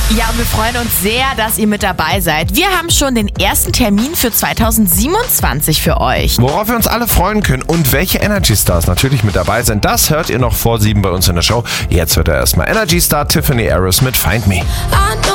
Ja, und wir freuen uns sehr, dass ihr mit dabei seid. Wir haben schon den ersten Termin für 2027 für euch. Worauf wir uns alle freuen können und welche Energy Stars natürlich mit dabei sind, das hört ihr noch vor 7 bei uns in der Show. Jetzt hört ihr erstmal Energy Star Tiffany Harris mit Find Me.